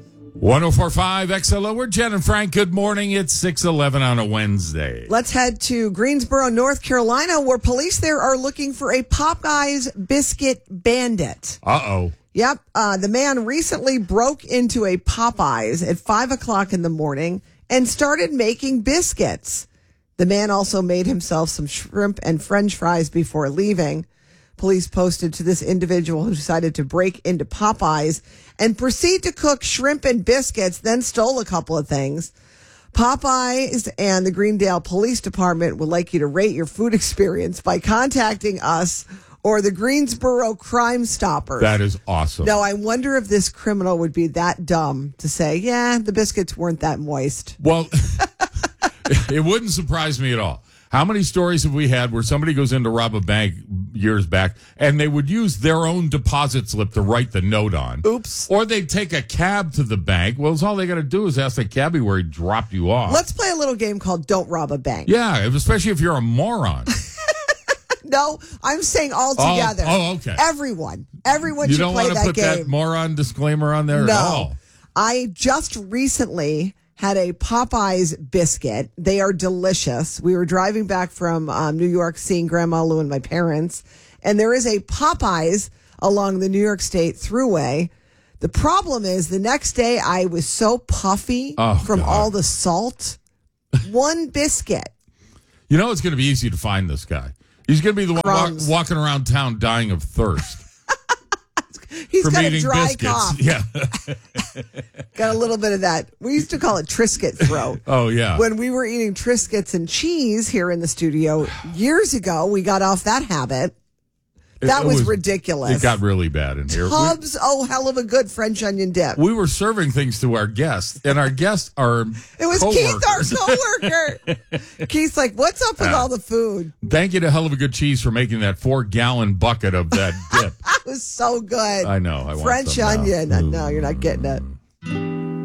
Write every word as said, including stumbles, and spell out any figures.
one oh four point five X L O. We're Jen and Frank. Good morning. It's six eleven on a Wednesday. Let's head to Greensboro, North Carolina, where police there are looking for a Popeyes biscuit bandit. Uh-oh. Yep. Uh, the man recently broke into a Popeyes at five o'clock in the morning and started making biscuits. The man also made himself some shrimp and French fries before leaving. Police posted to this individual who decided to break into Popeyes and proceed to cook shrimp and biscuits, then stole a couple of things. Popeyes and the Greendale Police Department would like you to rate your food experience by contacting us or the Greensboro Crime Stoppers. That is awesome. Now, I wonder if this criminal would be that dumb to say, yeah, the biscuits weren't that moist. Well, it wouldn't surprise me at all. How many stories have we had where somebody goes in to rob a bank years back and they would use their own deposit slip to write the note on? Oops. Or they'd take a cab to the bank. Well, it's all they got to do is ask the cabbie where he dropped you off. Let's play a little game called Don't Rob a Bank. Yeah, especially if you're a moron. No, I'm saying all together. Oh, oh okay. Everyone. Everyone you should don't play want to that put game. that moron disclaimer on there no. at all. I just recently had a Popeyes biscuit. They are delicious. We were driving back from um, New York seeing Grandma Lou and my parents, and there is a Popeyes along the New York State Thruway. The problem is the next day I was so puffy oh, from God. all the salt. One biscuit. You know it's going to be easy to find this guy. He's going to be the one walk, walking around town dying of thirst. He's from got eating a dry biscuits. cough. Yeah. Got a little bit of that. We used to call it Triscuit throat. Oh, yeah. When we were eating Triscuits and cheese here in the studio years ago, we got off that habit. That it was, was ridiculous. It got really bad in here. Tubbs, oh, hell of a good French onion dip. We were serving things to our guests, and our guests are It was co-workers. Keith, our coworker. Keith's like, what's up with uh, all the food? Thank you to Hell of a Good Cheese for making that four-gallon bucket of that dip. It was so good. I know. I French want some onion. now. No, you're not getting it.